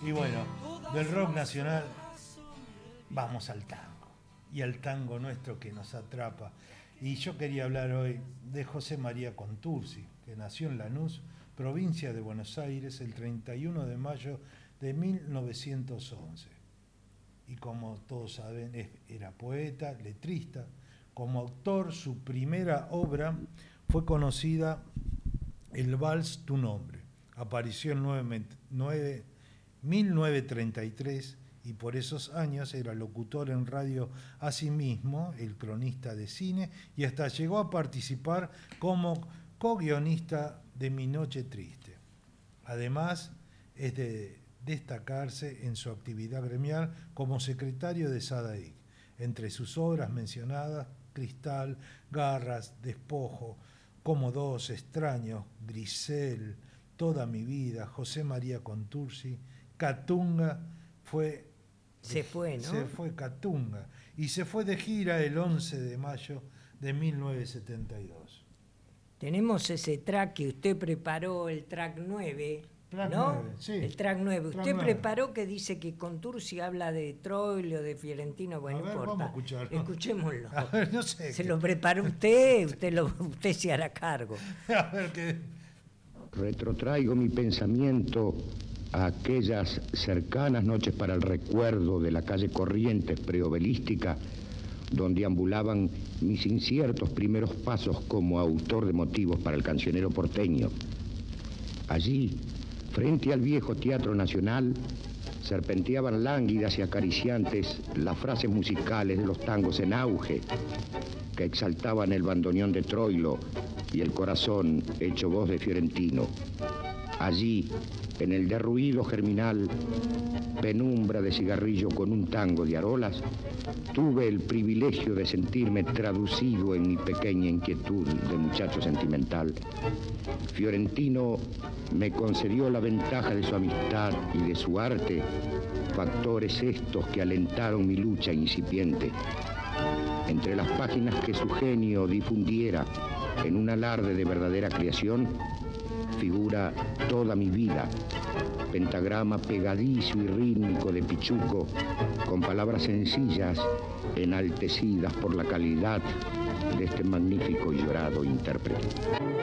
Y bueno, del rock nacional vamos al tango. Y al tango nuestro que nos atrapa. Y yo quería hablar hoy de José María Contursi, que nació en Lanús, provincia de Buenos Aires, el 31 de mayo de 1911. Y como todos saben, era poeta, letrista. Como autor, su primera obra fue conocida El Vals Tu Nombre. Apareció en 1933 y por esos años era locutor en radio asimismo, el cronista de cine, y hasta llegó a participar como co-guionista de Mi Noche Triste. Además, es de destacarse en su actividad gremial como secretario de SADAIC. Entre sus obras mencionadas, Cristal, Garras, Despojo, Como dos extraños, Grisel, Toda mi vida, José María Contursi, Catunga, se fue, ¿no? Se fue Catunga y se fue de gira el 11 de mayo de 1972. Tenemos ese track que usted preparó, el track 9, Track ¿no? 9, sí. El track 9. Track Usted 9. Preparó que dice que Contursi habla de Troilo, de Fiorentino, bueno, A ver, no importa. vamos a escucharlo. Escuchémoslo. A ver, no sé. Se lo preparó usted se hará cargo. A ver qué. Retrotraigo mi pensamiento a aquellas cercanas noches para el recuerdo de la calle Corrientes preobelística, donde ambulaban mis inciertos primeros pasos como autor de motivos para el cancionero porteño. Allí, frente al viejo Teatro Nacional, serpenteaban lánguidas y acariciantes las frases musicales de los tangos en auge, que exaltaban el bandoneón de Troilo y el corazón hecho voz de Fiorentino. Allí, en el derruido germinal, penumbra de cigarrillo con un tango de arolas, tuve el privilegio de sentirme traducido en mi pequeña inquietud de muchacho sentimental. Fiorentino me concedió la ventaja de su amistad y de su arte, factores estos que alentaron mi lucha incipiente. Entre las páginas que su genio difundiera en un alarde de verdadera creación, figura Toda mi vida, pentagrama pegadizo y rítmico de Pichuco, con palabras sencillas, enaltecidas por la calidad de este magnífico y llorado intérprete.